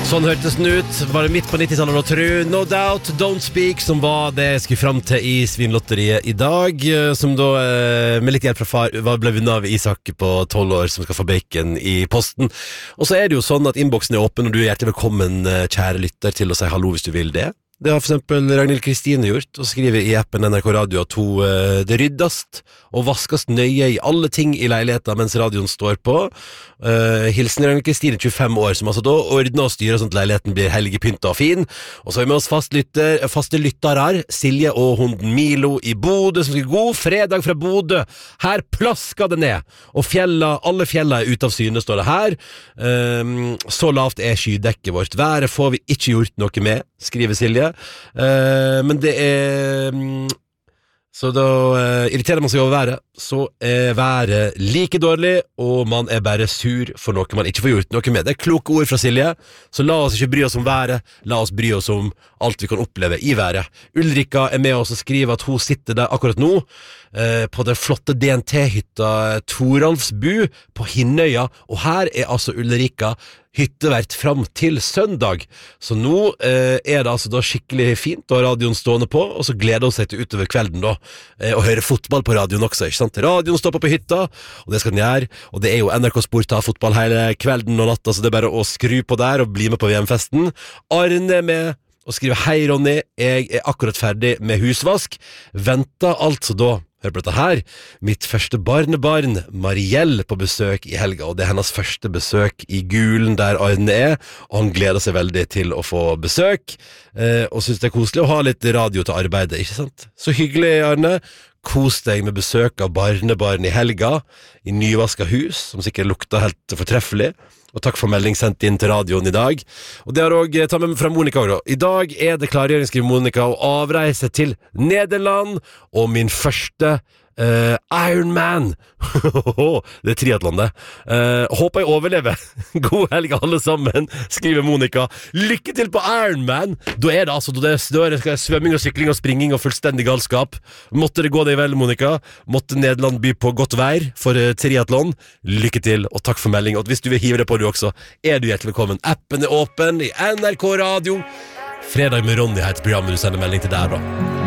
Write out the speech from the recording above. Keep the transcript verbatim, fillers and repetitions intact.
Sånn hørtes den ut. Var det midt på nittitallet da, tru? No Doubt, Don't Speak, som var det jeg skulle fram til i Svinlotteriet i dag. Som da, med litt hjelp fra far, ble vunnet av Isak på tolv år, som skal få bacon i posten. Og så er det jo sånn at innboksen er åpen, og du er hjertelig velkommen, kjære lytter, til å si hallo hvis du vil det. Det har for eksempel Ragnhild Kristine gjort, og skriver i appen N R K Radio at hun, uh, det ryddast og vaskast nøye i alle ting i leiligheten mens radioen står på. Uh, hilsen Ragnhild Kristine, tjuefem år, som altså da ordner og styrer sånn at leiligheten blir helgepynta og fin. Og så har vi med oss fast lytter, faste lyttere, Silje og hunden Milo i Bodø, som skal god fredag fra Bodø. Her plasker det ned, og fjella, alle fjella er ute av syne, står det her. Um, så lavt er skydekket vårt. Været får vi ikke gjort noe med, skriver Silje. Uh, men det er um, så da uh, irriterer man seg over været. Så er været like dårlig, og man er bare sur for noe man ikke får gjort noe med. Det er kloke ord fra Silje. Så la oss ikke bry oss om været, la oss bry oss om alt vi kan oppleve i været. Ulrika er med oss og skriver at hun sitter der akkurat nå uh, på den flotte D N T-hytta Toralfsbu på Hinnøya, og her er altså Ulrika hyttevert fram til søndag. Så nå eh, er det altså da skikkelig fint å ha radioen stående på, og så gleder hun seg til utover kvelden da, eh, og høre fotball på radioen også, ikke sant? Radioen står på på hytta, og det skal den gjøre, og det er jo N R K Sport av fotball hele kvelden og natta, så det er bare å skru på der og bli med på V M-festen. Arne er med og skriver: hei Ronny, jeg er akkurat ferdig med husvask, venter altså da, hør på dette her, mitt første barnebarn Marielle på besøk i helga, og det er hennes første besøk i Gulen der Arne er, og han gleder seg veldig til å få besøk, eh, og synes det er koselig å ha litt radio til arbeidet, ikke sant? Så hyggelig, Arne. Kos deg med besøk av barnebarn i helga, i nyvaska hus, som sikkert lukter helt fortreffelig. Og takk for melding sendt inn til radioen i dag. Og det har også tatt med meg fra Monika også. I dag er det klargjøring, skriver Monika, å avreise til Nederland, og min første uh, Iron Man. Det er triathlon det. Uh, håper jeg overlever. God helg alle sammen, skriver Monika. Lykke til på Iron Man. Da er det altså, da er det svømming og sykling og springing og fullstendig galskap. Måtte det gå deg vel, Monika. Måtte Nederland by på godt vær for uh, triathlon. Lykke til, og takk for melding. Og hvis du vil hive det på du også, er du hjertelig velkommen. Appen er åpen i N R K Radio. Fredag med Ronny heter programmet du sender melding til der da.